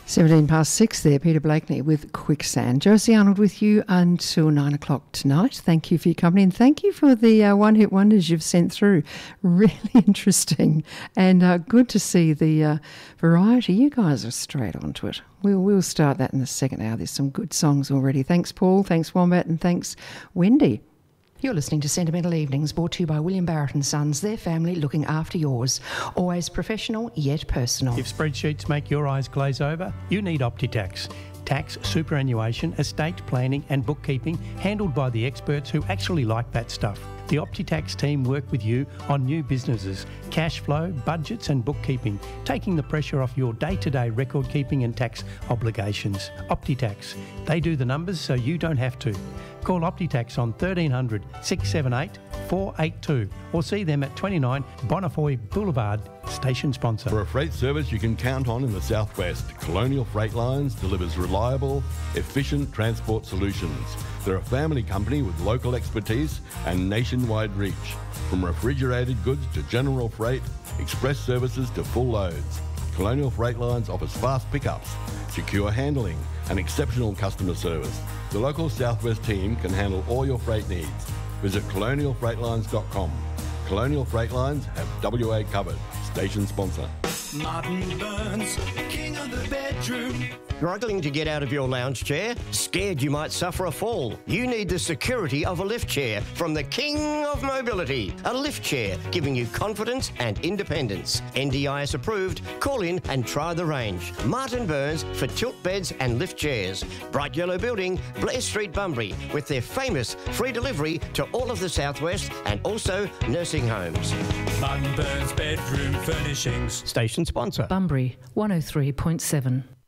17 past 6 there, Peter Blakeney with Quicksand. Josie Arnold with you until 9 o'clock tonight. Thank you for your company and thank you for the one-hit wonders you've sent through. Really interesting and good to see the variety. You guys are straight onto it. We'll start that in the second hour. There's some good songs already. Thanks, Paul. Thanks, Wombat. And thanks, Wendy. You're listening to Sentimental Evenings, brought to you by William Barrett and Sons, their family looking after yours. Always professional, yet personal. If spreadsheets make your eyes glaze over, you need OptiTax. Tax, superannuation, estate planning and bookkeeping handled by the experts who actually like that stuff. The OptiTax team work with you on new businesses, cash flow, budgets and bookkeeping, taking the pressure off your day-to-day record keeping and tax obligations. OptiTax. They do the numbers so you don't have to. Call OptiTax on 1300 678 482 or see them at 29 Bonnefoy Boulevard, station sponsor. For a freight service you can count on in the southwest, Colonial Freight Lines delivers reliable, efficient transport solutions. They're a family company with local expertise and nationwide reach. From refrigerated goods to general freight, express services to full loads, Colonial Freight Lines offers fast pickups, secure handling and exceptional customer service. The local Southwest team can handle all your freight needs. Visit colonialfreightlines.com. Colonial Freight Lines have WA covered. Station sponsor. Martin Burns, king of the bedroom. Struggling to get out of your lounge chair? Scared you might suffer a fall? You need the security of a lift chair from the king of mobility. A lift chair giving you confidence and independence. NDIS approved. Call in and try the range. Martin Burns for tilt beds and lift chairs. Bright Yellow Building, Blair Street, Bunbury, with their famous free delivery to all of the southwest and also nursing homes. Martin Burns Bedroom Furnishings. Station sponsor. Bunbury 103.7.